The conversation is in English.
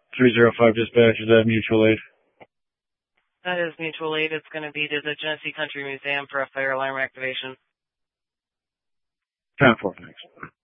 305 dispatch, is that mutual aid? That is mutual aid. It's going to be to the Genesee Country Museum for a fire alarm activation. 10-4, thanks.